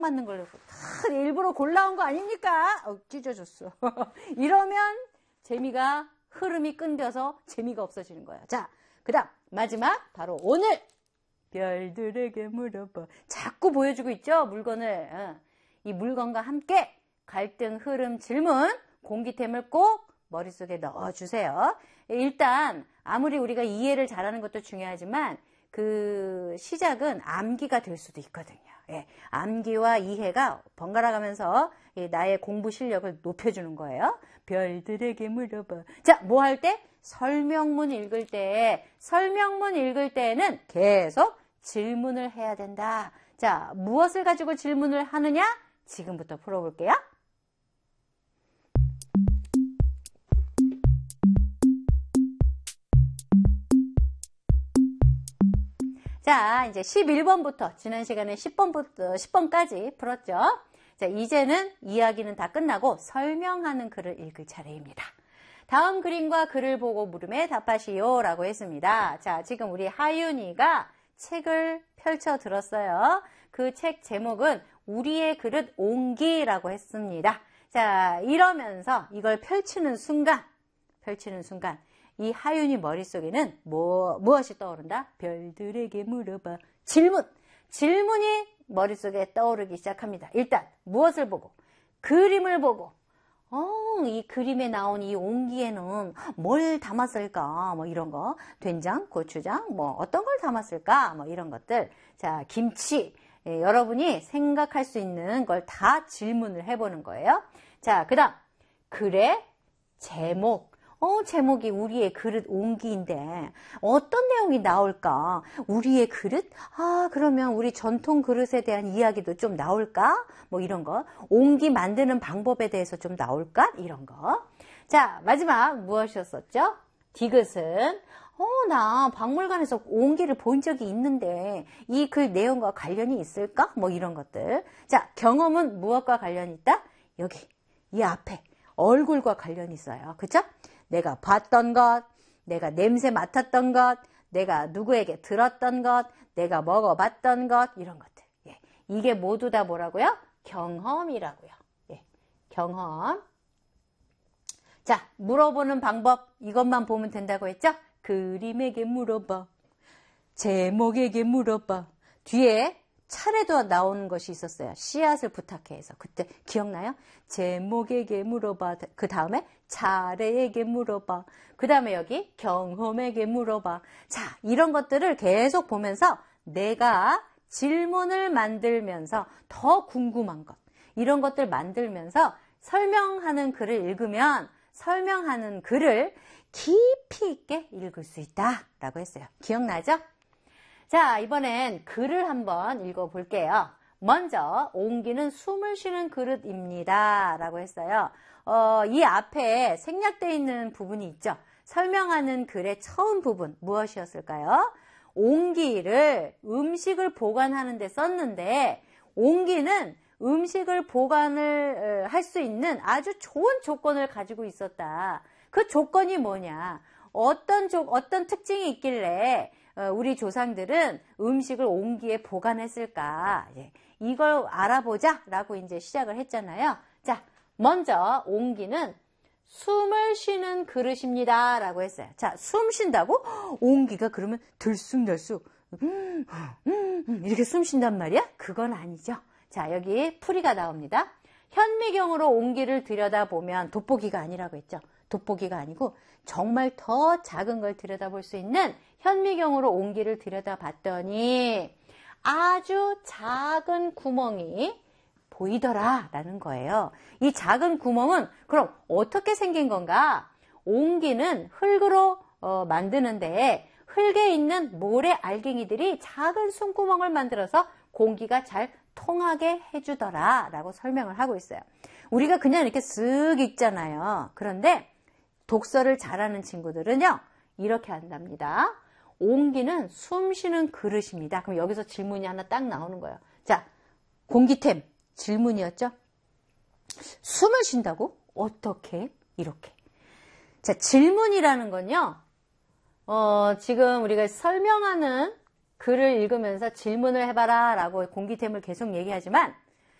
맞는 걸 다 일부러 골라온 거 아닙니까? 찢어졌어. 이러면 재미가 흐름이 끊겨서 재미가 없어지는 거야. 자, 그 다음 마지막 바로 오늘 별들에게 물어봐. 자꾸 보여주고 있죠, 물건을. 이 물건과 함께 갈등, 흐름, 질문, 공기템을 꼭 머릿속에 넣어주세요. 일단 아무리 우리가 이해를 잘하는 것도 중요하지만 그 시작은 암기가 될 수도 있거든요. 예, 암기와 이해가 번갈아 가면서 나의 공부 실력을 높여주는 거예요. 별들에게 물어봐. 자, 뭐 할 때? 설명문 읽을 때에는 계속 질문을 해야 된다. 자, 무엇을 가지고 질문을 하느냐? 지금부터 풀어볼게요. 자, 이제 11번부터 지난 시간에 10번까지 풀었죠. 자, 이제는 이야기는 다 끝나고 설명하는 글을 읽을 차례입니다. 다음 그림과 글을 보고 물음에 답하시오 라고 했습니다. 자, 지금 우리 하윤이가 책을 펼쳐 들었어요. 그 책 제목은 우리의 그릇 옹기라고 했습니다. 자, 이러면서 이걸 펼치는 순간 이 하윤이 머릿속에는 무엇이 떠오른다? 별들에게 물어봐. 질문이 머릿속에 떠오르기 시작합니다. 일단 무엇을 보고? 그림을 보고 이 그림에 나온 이 옹기에는 뭘 담았을까? 뭐 이런 거. 된장, 고추장, 뭐 어떤 걸 담았을까? 뭐 이런 것들. 자, 김치. 여러분이 생각할 수 있는 걸 다 질문을 해보는 거예요. 자, 그 다음 글의 제목. 제목이 우리의 그릇 옹기인데 어떤 내용이 나올까? 우리의 그릇? 그러면 우리 전통 그릇에 대한 이야기도 좀 나올까? 뭐 이런 거. 옹기 만드는 방법에 대해서 좀 나올까? 이런 거. 자, 마지막 무엇이었었죠? 디귿은 나 박물관에서 옹기를 본 적이 있는데 이 글 내용과 관련이 있을까? 뭐 이런 것들. 자, 경험은 무엇과 관련이 있다? 여기 이 앞에 얼굴과 관련이 있어요. 그쵸? 내가 봤던 것, 내가 냄새 맡았던 것, 내가 누구에게 들었던 것, 내가 먹어봤던 것, 이런 것들. 예, 이게 모두 다 뭐라고요? 경험이라고요. 예, 경험. 자, 물어보는 방법 이것만 보면 된다고 했죠? 그림에게 물어봐. 제목에게 물어봐. 뒤에 차례도 나오는 것이 있었어요. 씨앗을 부탁해 해서. 그때 기억나요? 제목에게 물어봐. 그 다음에 차례에게 물어봐. 그 다음에 여기 경험에게 물어봐. 자, 이런 것들을 계속 보면서 내가 질문을 만들면서 더 궁금한 것, 이런 것들 만들면서 설명하는 글을 읽으면 설명하는 글을 깊이 있게 읽을 수 있다라고 했어요. 기억나죠? 자, 이번엔 글을 한번 읽어볼게요. 먼저 옹기는 숨을 쉬는 그릇입니다 라고 했어요. 이 앞에 생략되어 있는 부분이 있죠. 설명하는 글의 처음 부분 무엇이었을까요? 옹기를 음식을 보관하는 데 썼는데 옹기는 음식을 보관을 할 수 있는 아주 좋은 조건을 가지고 있었다. 그 조건이 뭐냐? 어떤 특징이 있길래 우리 조상들은 음식을 옹기에 보관했을까? 이걸 알아보자 라고 이제 시작을 했잖아요. 자, 먼저 옹기는 숨을 쉬는 그릇입니다 라고 했어요. 자, 숨 쉰다고? 옹기가 그러면 들쑥날쑥 이렇게 숨 쉰단 말이야? 그건 아니죠. 자, 여기 풀이가 나옵니다. 현미경으로 옹기를 들여다보면 돋보기가 아니라고 했죠. 돋보기가 아니고 정말 더 작은 걸 들여다볼 수 있는 현미경으로 옹기를 들여다봤더니 아주 작은 구멍이 보이더라 라는 거예요. 이 작은 구멍은 그럼 어떻게 생긴 건가? 옹기는 흙으로 만드는데 흙에 있는 모래 알갱이들이 작은 숨구멍을 만들어서 공기가 잘 통하게 해주더라 라고 설명을 하고 있어요. 우리가 그냥 이렇게 쓱 읽잖아요. 그런데 독서를 잘하는 친구들은요 이렇게 한답니다. 옹기는 숨 쉬는 그릇입니다. 그럼 여기서 질문이 하나 딱 나오는 거예요. 자, 공기템 질문이었죠. 숨을 쉰다고? 어떻게? 이렇게. 자, 질문이라는 건요. 지금 우리가 설명하는 글을 읽으면서 질문을 해봐라 라고 공기템을 계속 얘기하지만